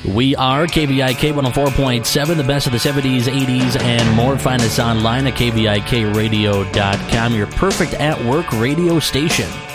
We are KVIK 104.7, the best of the 70s, 80s, and more. Find us online at KVIKradio.com, your perfect at-work radio station.